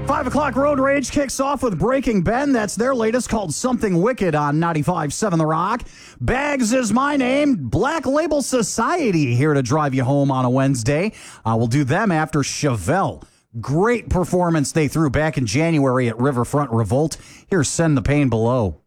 5 o'clock Road Rage kicks off with Breaking Ben. That's their latest, called Something Wicked, on 95.7 The Rock. Bags is my name. Black Label Society here to drive you home on a Wednesday. We'll do them after Chevelle. Great performance they threw back in January at Riverfront Revolt. Here's Send the Pain Below.